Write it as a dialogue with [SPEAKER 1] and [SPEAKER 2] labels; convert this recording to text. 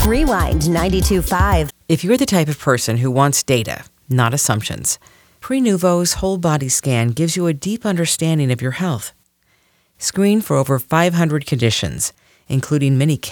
[SPEAKER 1] Rewind 92.5.
[SPEAKER 2] If you're the type of person who wants data, not assumptions, Prenuvo's whole body scan gives you a deep understanding of your health. Screen for over 500 conditions, including many